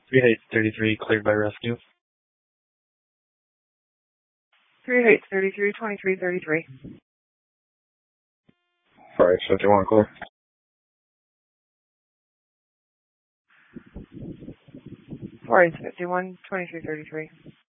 3 Heights 33, cleared by rescue. 3 Heights 33, 2333. 4 Heights 51, clear. 4 Heights 51, 2333.